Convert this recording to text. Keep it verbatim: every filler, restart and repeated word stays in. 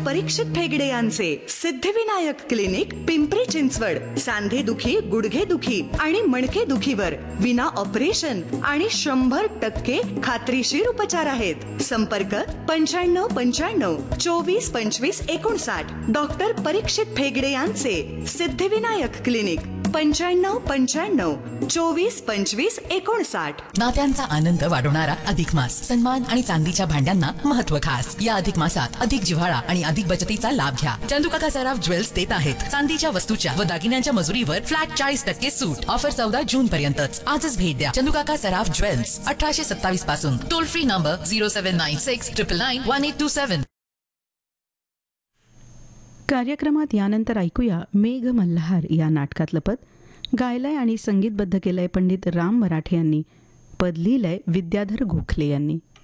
परीक्षित फेगडे यांचे सिद्धिविनायक क्लिनिक, पिंपरी चिंचवड. सांधे दुखी, गुडघे दुखी आणि मणके दुखीवर विना ऑपरेशन आणि शंभर टक्के खात्रीशीर उपचार आहेत. संपर्क पंच्याण्णव पंच्याण्णव चोवीस पंचवीस एकोणसाठ. डॉक्टर परीक्षित फेगडे यांचे सिद्धिविनायक क्लिनिक, पंच्याण्णव पंच्याण्णव चोवीस पंचवीस एकोणसाठ. नात्यांचा आनंद वाढवणारा अधिक मास. सन्मान आणि चांदीच्या भांड्यांना महत्व खास. या अधिक मासात अधिक जिव्हाळा आणि अधिक बचतीचा लाभ घ्या. चंदुकाका सराफ ज्वेल्स देत आहेत चांदीच्या वस्तूच्या व दागिन्यांच्या मजुरीवर फ्लॅट चाळीस टक्के सूट. ऑफर चौदा जून पर्यंतच. आजच भेट द्या चंदुकाका सराफ ज्वेल्स, अठराशे सत्तावीस पासून. Toll free number zero seven nine six triple nine one eight to seven. कार्यक्रमात यानंतर ऐकूया मेघ मल्हार या नाटकातलं पद. गायलंय आणि संगीतबद्ध केलंय पंडित राम मराठे यांनी. पद लिहिलंय विद्याधर गोखले यांनी.